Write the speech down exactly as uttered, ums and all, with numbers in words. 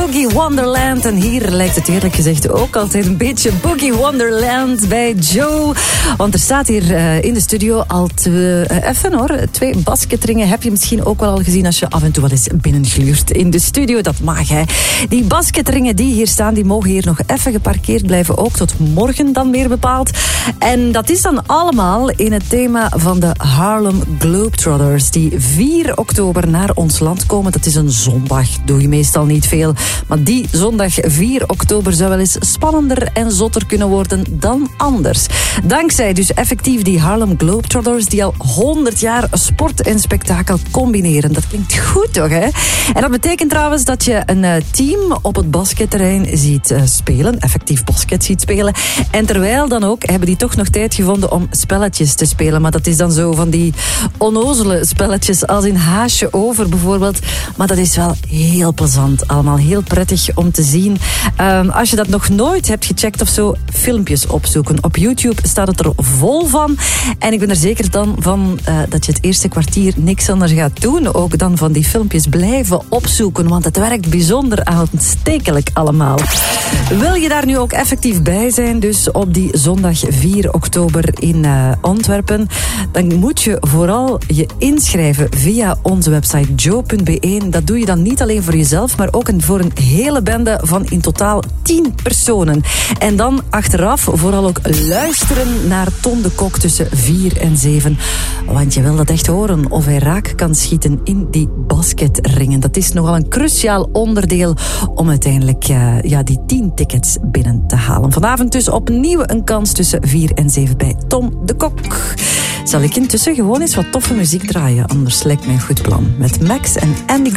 Boogie Wonderland. En hier lijkt het eerlijk gezegd ook altijd een beetje Boogie Wonderland bij Joe. Want er staat hier uh, in de studio al twee, uh, even hoor, twee basketringen. Heb je misschien ook wel al gezien als je af en toe wel eens binnengluurt in de studio. Dat mag, hè. Die basketringen die hier staan, die mogen hier nog even geparkeerd blijven. Ook tot morgen dan weer bepaald. En dat is dan allemaal in het thema van de Harlem Globetrotters. Die vier oktober naar ons land komen. Dat is een zondag. Doe je meestal niet veel. Maar die zondag vier oktober zou wel eens spannender en zotter kunnen worden dan anders. Dankzij dus effectief die Harlem Globetrotters die al honderd jaar sport en spektakel combineren. Dat klinkt goed toch, hè? En dat betekent trouwens dat je een team op het basketterrein ziet spelen. Effectief basket ziet spelen. En terwijl dan ook hebben die toch nog tijd gevonden om spelletjes te spelen. Maar dat is dan zo van die onnozele spelletjes als in Haasje Over bijvoorbeeld. Maar dat is wel heel plezant. Allemaal heel prettig om te zien. Um, als je dat nog nooit hebt gecheckt of zo, filmpjes opzoeken. Op YouTube staat het er vol van. En ik ben er zeker dan van uh, dat je het eerste kwartier niks anders gaat doen. Ook dan van die filmpjes blijven opzoeken. Want het werkt bijzonder aanstekelijk allemaal. Wil je daar nu ook effectief bij zijn, dus op die zondag vier oktober in uh, Antwerpen, dan moet je vooral je inschrijven via onze website joe punt b e. Dat doe je dan niet alleen voor jezelf, maar ook voor een hele bende van in totaal tien personen. En dan achteraf vooral ook luisteren naar Ton de Kok tussen vier en zeven. Want je wil dat echt horen of hij raak kan schieten in die basketringen. Dat is nogal een cruciaal onderdeel om uiteindelijk uh, ja, die tien tickets binnen te halen. Vanavond dus opnieuw een kans tussen vier en zeven bij Tom de Kok. Zal ik intussen gewoon eens wat toffe muziek draaien? Anders lijkt mij een goed plan. Met Max en Andy